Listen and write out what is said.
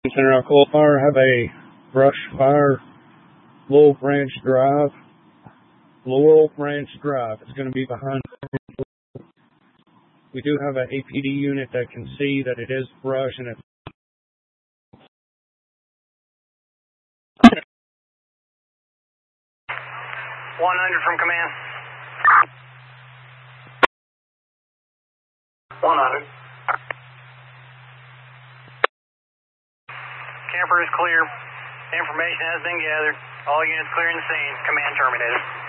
Center Alcoa Fire have a brush fire, Laurel Branch Drive. Laurel Branch Drive is going to be behind. We do have an APD unit that can see that it is brush and it's 100 from command. 100. Camper is clear. Information has been gathered. All units clearing the scene. Command terminated.